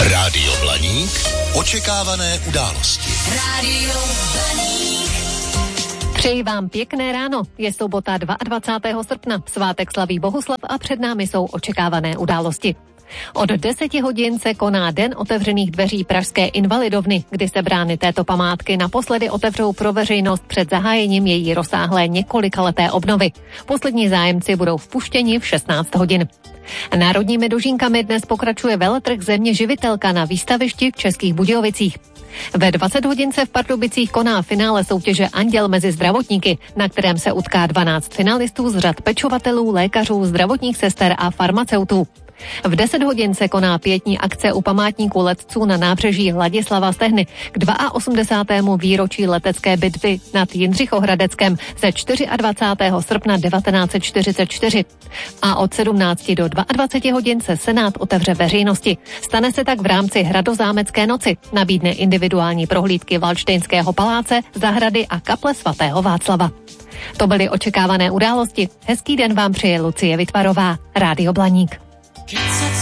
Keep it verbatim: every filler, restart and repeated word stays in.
Rádio Blaník. Očekávané události. Rádio Blaník. Přeji vám pěkné ráno. Je sobota dvacátého druhého srpna. Svátek slaví Bohuslav a před námi jsou očekávané události. Od deseti hodin se koná Den otevřených dveří Pražské Invalidovny, kdy se brány této památky naposledy otevřou pro veřejnost před zahájením její rozsáhlé několikaleté obnovy. Poslední zájemci budou vpuštěni v šestnáct hodin. Národními dožínkami dnes pokračuje veletrh Země živitelka na výstavišti v Českých Budějovicích. Ve dvacet hodin se v Pardubicích koná finále soutěže Anděl mezi zdravotníky, na kterém se utká dvanáct finalistů z řad pečovatelů, lékařů, zdravotních sester a farmaceutů. V deset hodin se koná pietní akce u památníku letců na nábřeží Ladislava Stehny k osmdesátému druhému výročí letecké bitvy nad Jindřichohradeckem ze dvacátého čtvrtého srpna devatenáct set čtyřicet čtyři. A od sedmnácti do dvaceti dvou hodin se Senát otevře veřejnosti. Stane se tak v rámci Hradozámecké noci. Nabídne individuální prohlídky Valdštejnského paláce, zahrady a kaple svatého Václava. To byly očekávané události. Hezký den vám přeje Lucie Vytvarová, Rádio Blaník.